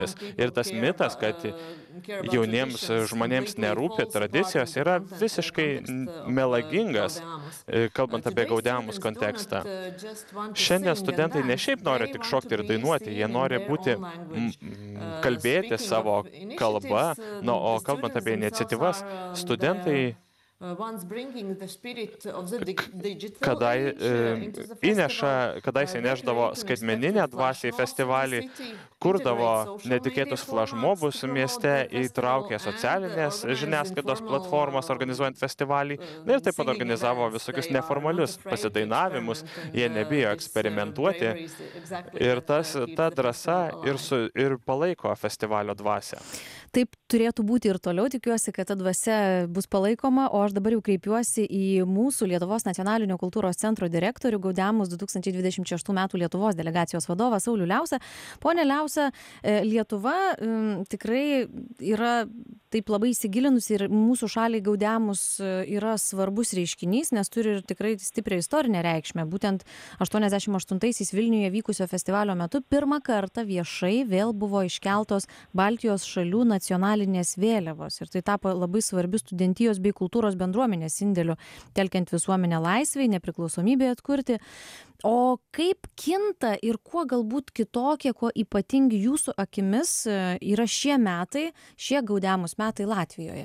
Ir tas mitas, kad jauniems žmonėms nerūpi tradicijos, yra visiškai melagingas, kalbant apie Gaudeamus kontekstą. Šiandien studentai ne šiaip nori tik šokti ir dainuoti, jie nori kalbėti savo kalba, o kalbant apie iniciatyvas, studentai kadaise įneždavo skaitmeninę dvasią į festivalį, kurdavo netikėtus flashmobus mieste, įtraukė socialinės žiniasklaidos platformas organizuojant festivalį ir taip pat organizavo visokius neformalius pasidainavimus, jie nebijo eksperimentuoti ir ta drąsa ir palaiko festivalio dvasią. Taip turėtų būti ir toliau, tikiuosi, kad ta dvasia bus palaikoma, o aš dabar jau kreipiuosi į mūsų Lietuvos nacionalinio kultūros centro direktorių Gaudeamus 2026 metų Lietuvos delegacijos vadovą Saulių Liausą. Pone Liausa, Lietuva tikrai yra taip labai įsigilinusi ir mūsų šaliai Gaudeamus yra svarbus reiškinys, nes turi ir tikrai stiprią istorinę reikšmę. Būtent 88-aisiais Vilniuje vykusio festivalio metu pirmą kartą viešai vėl buvo iškeltos Baltijos šalių nacionalinės vėliavos. Ir tai tapo labai svarbiu studentijos bei kultūros bendruomenės indėliu, telkiant visuomenę laisvei, nepriklausomybei atkurti. O kaip kinta ir kuo galbūt kitokie, kuo ypatingi jūsų akimis yra šie metai, šie Gaudeamus metai Latvijoje?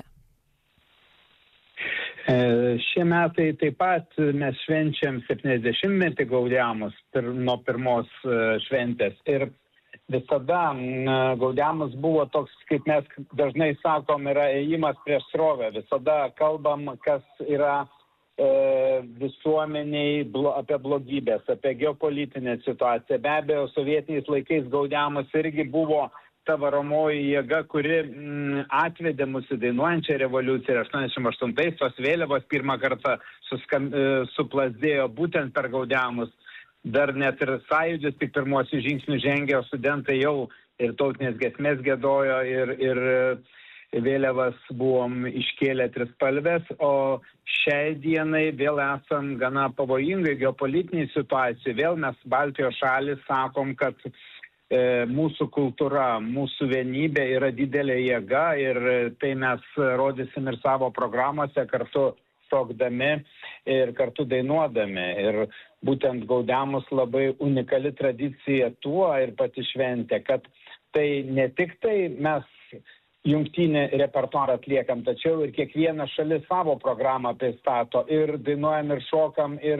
Šie metai taip pat mes švenčiam 70-metį Gaudeamus nuo pirmos šventės. Ir visada Gaudeamus buvo toks, kaip mes dažnai sakom, yra ėjimas prieš srovę. Visada kalbam, kas yra visuomeniai apie blogybės, apie geopolitinę situaciją. Be abejo, sovietiniais laikais Gaudeamus irgi buvo ta varomoji jėga, kuri atvedė mūsų dainuojančią revoliuciją. 88-ais tos vėliavos pirmą kartą suplazdėjo būtent per Gaudeamus. Dar net ir sąjūdis tik pirmuosius žingsnius žengė, o studentai jau ir tautinės giesmės giedojo ir vėliavas buvom iškėlę trispalvės, o šiai dienai vėl esam gana pavojingai geopolitiniai situacijai. Vėl mes Baltijos šalis sakom, kad mūsų kultūra, mūsų vienybė yra didelė jėga ir tai mes rodysim ir savo programuose kartu šokdami ir kartu dainuodami. Ir būtent Gaudeamus labai unikali tradicija tuo ir pati šventė, kad tai ne tik tai mes jungtinį repertuarą atliekam, tačiau ir kiekviena šalis savo programą pristato ir dainuojam ir šokam ir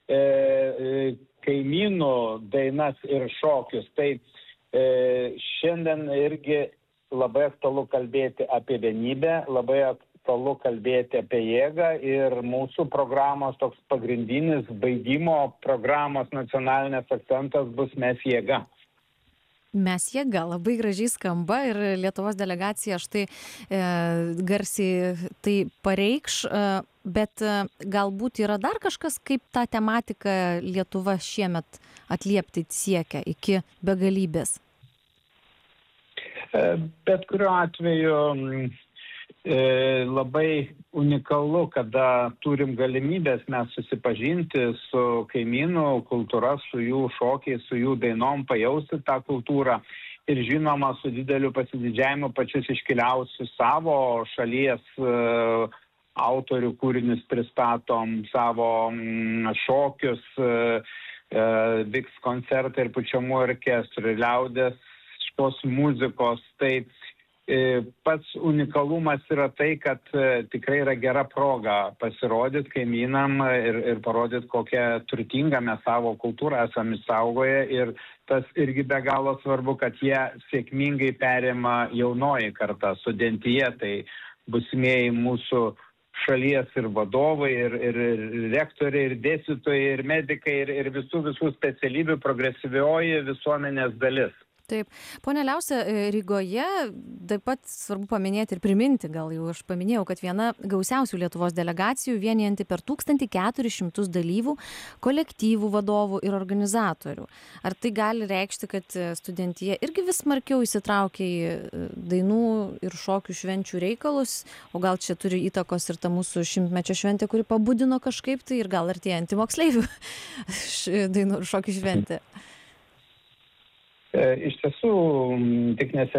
kaimynų dainas ir šokius. Tai šiandien irgi labai aktualu kalbėti apie vienybę, labai aktualu kalbėti apie jėgą ir mūsų programos toks pagrindinis baigimo programos nacionalinės akcentas bus Mes jėga. Mes jėga, labai gražiai skamba ir Lietuvos delegacija štai garsiai tai pareikš, bet galbūt yra dar kažkas, kaip tą tematiką Lietuva šiemet atliepti siekia iki begalybės? Bet kuriuo atveju labai unikalu, kada turim galimybės mes susipažinti su kaimynų kultūra, su jų šokiais, su jų dainom, pajausti tą kultūrą ir žinoma su dideliu pasididžiavimu pačius iškiliausius savo šalies autorių kūrinius pristatom, savo šokius, vyks koncertai ir pučiamųjų orkestrų, liaudės šios muzikos. Tai pats unikalumas yra tai, kad tikrai yra gera proga pasirodyti kaimynam ir parodyti, kokią turtingą mes savo kultūrą esame išsaugoję. Ir tas irgi be galo svarbu, kad jie sėkmingai perima jaunoji karta, studentija, tai busimieji mūsų šalies ir vadovai, ir rektoriai, ir dėstytojai, ir medikai, ir visų specialybių progresyvioji visuomenės dalis. Taip. Pone Liausa, Rygoje taip pat svarbu paminėti ir priminti, gal jau aš paminėjau, kad viena gausiausių Lietuvos delegacijų vienijanti per 1400 dalyvių, kolektyvų vadovų ir organizatorių. Ar tai gali reikšti, kad studentija irgi vis smarkiau įsitraukia į dainų ir šokių švenčių reikalus, o gal čia turi įtakos ir ta mūsų 100-mečio šventė, kuri pabudino kažkaip tai ir gal artėjanti moksleivių dainų ir šokių šventė? Iš tiesų, tik neseniai